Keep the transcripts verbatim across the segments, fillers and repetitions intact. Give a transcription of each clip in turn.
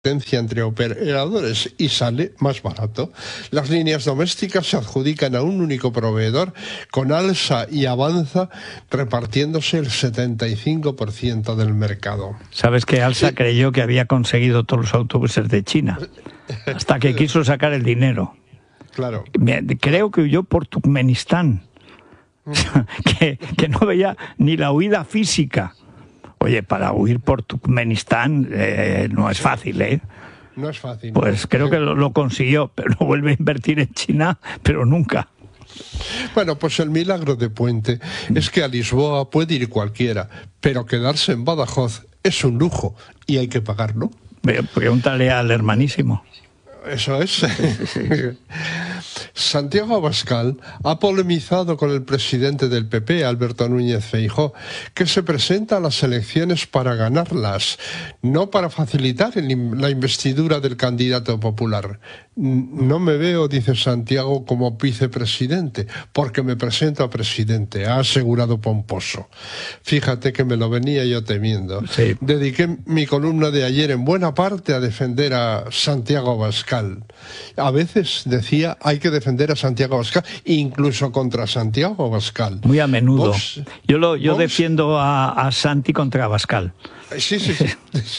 entre operadores y sale más barato. Las líneas domésticas se adjudican a un único proveedor con Alsa y Avanza repartiéndose el setenta y cinco por ciento del mercado. ¿Sabes que Alsa sí. creyó que había conseguido todos los autobuses de China? Hasta que quiso sacar el dinero. Claro. Creo que huyó por Turkmenistán. que, que no veía ni la huida física. Oye, para huir por Turkmenistán eh, no es fácil, ¿eh? No es fácil. Pues ¿no? creo que lo, lo consiguió, pero no vuelve a invertir en China, pero nunca. Bueno, pues el milagro de Puente es que a Lisboa puede ir cualquiera, pero quedarse en Badajoz es un lujo y hay que pagarlo. Pregúntale al hermanísimo. Eso es. Santiago Abascal ha polemizado con el presidente del P P, Alberto Núñez Feijóo, que se presenta a las elecciones para ganarlas, no para facilitar el, la investidura del candidato popular. No me veo, dice Santiago, como vicepresidente, porque me presento a presidente, ha asegurado pomposo. Fíjate que me lo venía yo temiendo. Sí. Dediqué mi columna de ayer en buena parte a defender a Santiago Abascal. A veces decía, hay que defender a Santiago Abascal, incluso contra Santiago Abascal. Muy a menudo. Vox, yo lo, yo Vox, defiendo a, a Santi contra Abascal. Sí, sí, sí.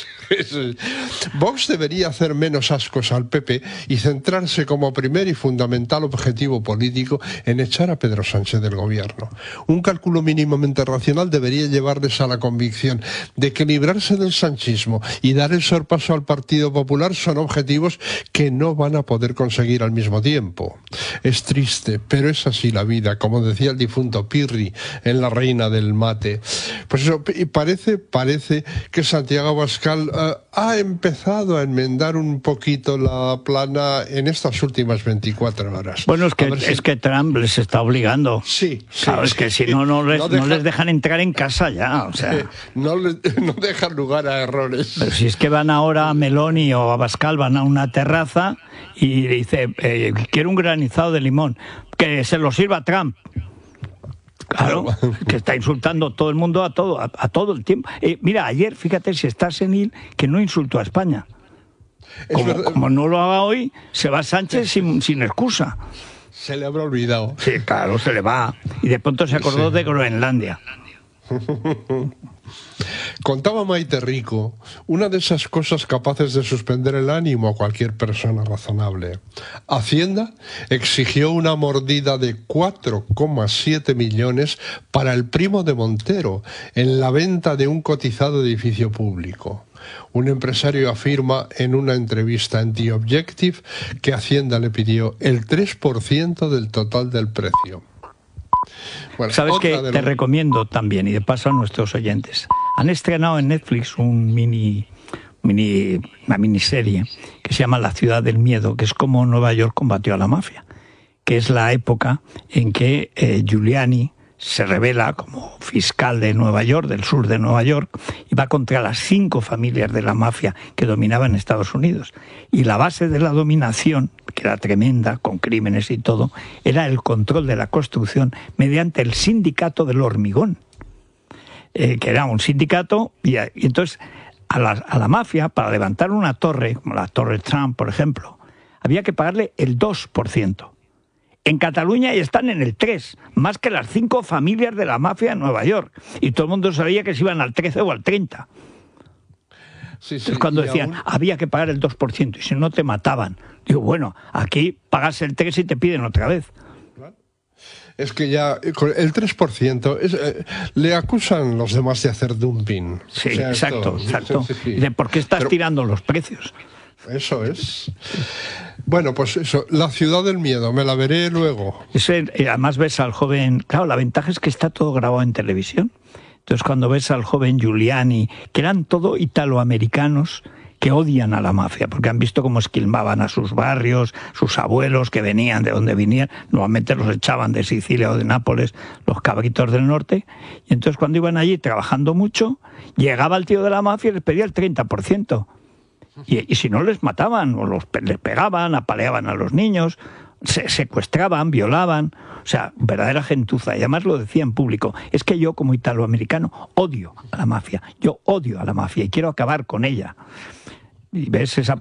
Vox debería hacer menos ascos al P P y centrarse como primer y fundamental objetivo político en echar a Pedro Sánchez del gobierno. Un cálculo mínimamente racional debería llevarles a la convicción de que librarse del sanchismo y dar el sorpaso al Partido Popular son objetivos que no van a poder conseguir al mismo tiempo. Es triste, pero es así la vida, como decía el difunto Pirri en La Reina del Mate. Pues eso, y parece, parece que Santiago Abascal uh, ha empezado a enmendar un poquito la plana en estas últimas veinticuatro horas. Bueno, es que, si... es que Trump les está obligando. Sí, sí. Claro, es que si no, no les, no, deja... no les dejan entrar en casa ya, o sea... No, le, no dejan lugar a errores. Pero si es que van ahora a Meloni o a Abascal, van a una terraza y dice, eh, quiero un granizado de limón, que se lo sirva Trump. Claro, que está insultando a todo el mundo, a todo, a, a todo el tiempo. Eh, mira, ayer, fíjate, si está senil, que no insultó a España. Como, como no lo haga hoy, se va Sánchez sí. sin, sin excusa. Se le habrá olvidado. Sí, claro, se le va. Y de pronto se acordó sí. de Groenlandia. Contaba Maite Rico una de esas cosas capaces de suspender el ánimo a cualquier persona razonable. Hacienda exigió una mordida de cuatro coma siete millones para el primo de Montero en la venta de un cotizado edificio público. Un empresario afirma en una entrevista en The Objective que Hacienda le pidió el tres por ciento del total del precio. Bueno, ¿sabes qué? Te lo... recomiendo también, y de paso a nuestros oyentes. Han estrenado en Netflix un mini, mini, una miniserie que se llama La ciudad del miedo, que es como Nueva York combatió a la mafia, que es la época en que eh, Giuliani se revela como fiscal de Nueva York, del sur de Nueva York, y va contra las cinco familias de la mafia que dominaban Estados Unidos. Y la base de la dominación, que era tremenda, con crímenes y todo, era el control de la construcción mediante el sindicato del hormigón, eh, que era un sindicato, y, y entonces a la, a la mafia, para levantar una torre, como la Torre Trump, por ejemplo, había que pagarle el dos por ciento. En Cataluña ya están en el tres, más que las cinco familias de la mafia de Nueva York. Y todo el mundo sabía que se iban al trece o al treinta. Sí, sí, Entonces cuando decían, aún... había que pagar el dos por ciento y si no te mataban. Digo, bueno, aquí pagas el tres y te piden otra vez. Es que ya el tres por ciento es, eh, le acusan los demás de hacer dumping. Sí, o sea, exacto, esto, exacto. Sí, sí. ¿De por qué estás Pero... tirando los precios? Eso es. Bueno, pues eso, La ciudad del miedo, me la veré luego. Ese, además ves al joven, claro, la ventaja es que está todo grabado en televisión. Entonces cuando ves al joven Giuliani, que eran todo italoamericanos que odian a la mafia, porque han visto cómo esquilmaban a sus barrios, sus abuelos que venían de donde venían, normalmente los echaban de Sicilia o de Nápoles, los cabritos del norte, y entonces cuando iban allí trabajando mucho, llegaba el tío de la mafia y les pedía el treinta por ciento. Y, y si no les mataban, o los, les pegaban, apaleaban a los niños, se secuestraban, violaban, o sea, verdadera gentuza. Y además lo decía en público, es que yo como italoamericano odio a la mafia, yo odio a la mafia y quiero acabar con ella. y ves esa